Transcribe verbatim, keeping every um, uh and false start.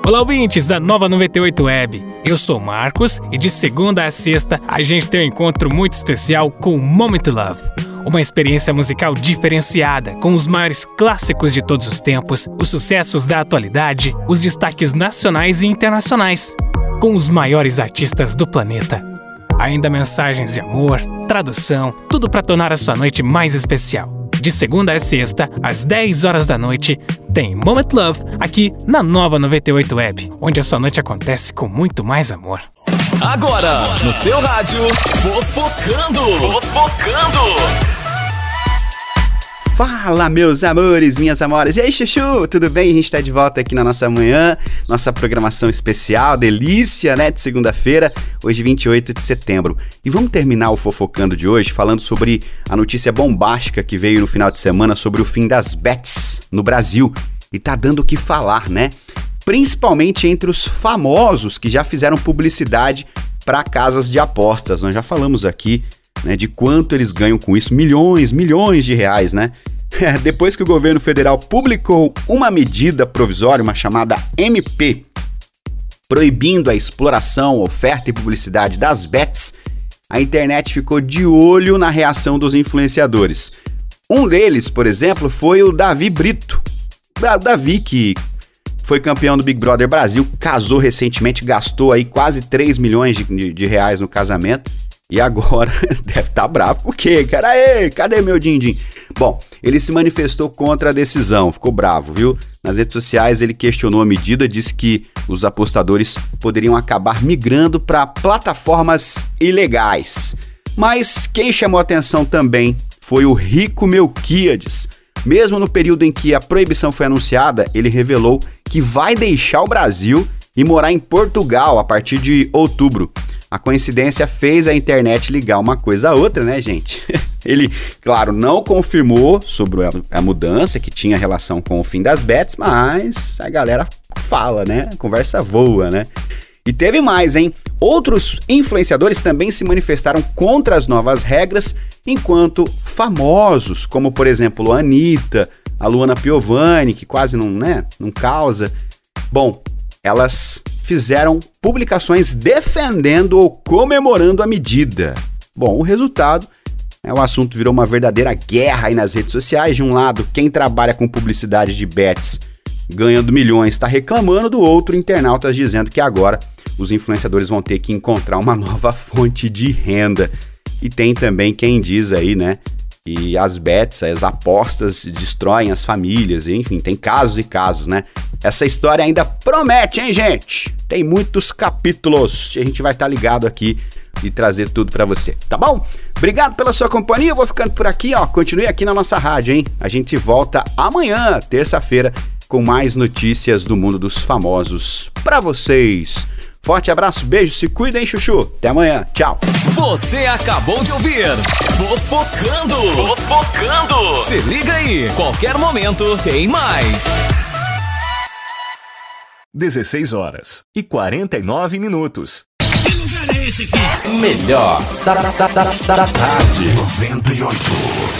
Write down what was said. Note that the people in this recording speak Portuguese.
Olá, ouvintes da Nova noventa e oito Web. Eu sou Marcos e de segunda a sexta a gente tem um encontro muito especial com o Moment Love. Uma experiência musical diferenciada, com os maiores clássicos de todos os tempos, os sucessos da atualidade, os destaques nacionais e internacionais, com os maiores artistas do planeta. Ainda mensagens de amor, tradução, tudo para tornar a sua noite mais especial. De segunda a sexta, às dez horas da noite, tem Moment Love aqui na Nova noventa e oito Web, onde a sua noite acontece com muito mais amor. Agora, no seu rádio, Fofocando! Fofocando! Fala, meus amores, minhas amoras. E aí, Chuchu, tudo bem? A gente tá de volta aqui na nossa manhã, nossa programação especial, delícia, né, de segunda-feira, hoje vinte e oito de setembro. E vamos terminar o Fofocando de hoje falando sobre a notícia bombástica que veio no final de semana sobre o fim das bets no Brasil. E tá dando o que falar, né? Principalmente entre os famosos que já fizeram publicidade para casas de apostas. Nós já falamos aqui, né, de quanto eles ganham com isso, milhões, milhões de reais, né? Depois que o governo federal publicou uma medida provisória, uma chamada M P, proibindo a exploração, oferta e publicidade das bets, a internet ficou de olho na reação dos influenciadores. Um deles, por exemplo, foi o Davi Brito. O Davi, que foi campeão do Big Brother Brasil, casou recentemente, gastou aí quase três milhões de, de, de reais no casamento. E agora deve estar bravo, por quê? Cara, aí, cadê meu din-din? Bom, ele se manifestou contra a decisão, ficou bravo, viu? Nas redes sociais ele questionou a medida, disse que os apostadores poderiam acabar migrando para plataformas ilegais. Mas quem chamou atenção também foi o Rico Melquiades. Mesmo no período em que a proibição foi anunciada, ele revelou que vai deixar o Brasil e morar em Portugal a partir de outubro. A coincidência fez a internet ligar uma coisa a outra, né, gente? Ele, claro, não confirmou sobre a, a mudança que tinha relação com o fim das bets, mas a galera fala, né? A conversa voa, né? E teve mais, hein? Outros influenciadores também se manifestaram contra as novas regras, enquanto famosos, como por exemplo a Anitta, a Luana Piovani, que quase não, né, não causa. Bom, elas fizeram publicações defendendo ou comemorando a medida. Bom, o resultado, né, o assunto virou uma verdadeira guerra aí nas redes sociais. De um lado, quem trabalha com publicidade de bets ganhando milhões está reclamando, do outro, internautas dizendo que agora os influenciadores vão ter que encontrar uma nova fonte de renda. E tem também quem diz aí, né, e as bets, as apostas destroem as famílias, enfim, tem casos e casos, né? Essa história ainda promete, hein, gente? Tem muitos capítulos e a gente vai estar ligado aqui e trazer tudo pra você, tá bom? Obrigado pela sua companhia, eu vou ficando por aqui, ó, continue aqui na nossa rádio, hein? A gente volta amanhã, terça-feira, com mais notícias do mundo dos famosos pra vocês. Forte abraço, beijo, se cuida, hein, Chuchu? Até amanhã, tchau. Você acabou de ouvir Fofocando! Fofocando! Se liga aí, qualquer momento tem mais. dezesseis horas e quarenta e nove minutos. Que lugar é esse aqui? Melhor da, da, da, da, da tarde. noventa e oito.